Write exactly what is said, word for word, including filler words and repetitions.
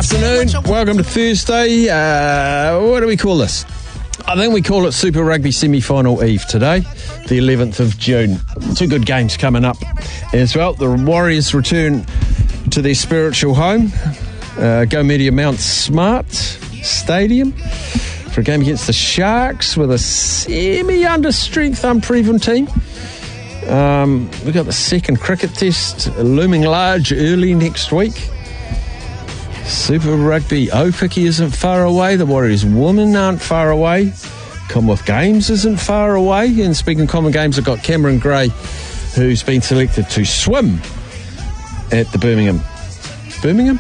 afternoon. Welcome to Thursday. Uh, what do we call this? I think we call it Super Rugby Semi-Final Eve today, the eleventh of June. Two good games coming up as well. The Warriors return to their spiritual home, uh, Go Media Mount Smart Stadium, for a game against the Sharks with a semi-under-strength, unproven team. Um, we've got the second cricket test looming large early next week. Super Rugby Aupiki isn't far away. The Warriors women aren't far away. Commonwealth Games isn't far away. And speaking of Common Games, I've got Cameron Gray, who's been selected to swim at the Birmingham. Birmingham?